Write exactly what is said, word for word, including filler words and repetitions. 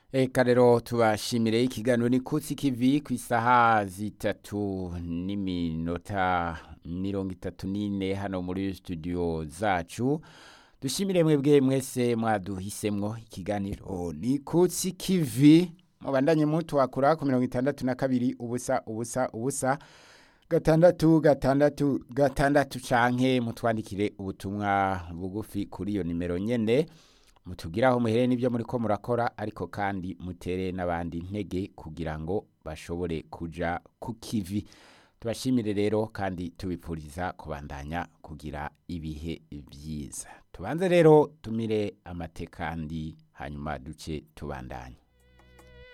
Eka rero tubashimire ikiganiro ni kutsi kivi ku isaha zitatu n'iminota mirongo itatu n'ine hano muri studio zacu. Dushimire mwebwe mwese mwaduhisemwo ikiganiro ni kutsi kivi. Mubandanye mutu wakura ku mirongo itandatu na kabiri ubusa ubusa ubusa gatandatu gatandatu gatandatu canke mutwandikire ubutumwa bugufi kuri iyo nimero nyene. Mutubwiraho muhere n'ibyo muri ko murakora ariko kandi mutere n'abandi intege kugira ngo bashobore kuja ku kivi. Tubashimire rero kandi tubipfuriza kubandanya kugira ibihe vyiza. Tubanze rero tumire amateka kandi hanyuma duce tubandanye.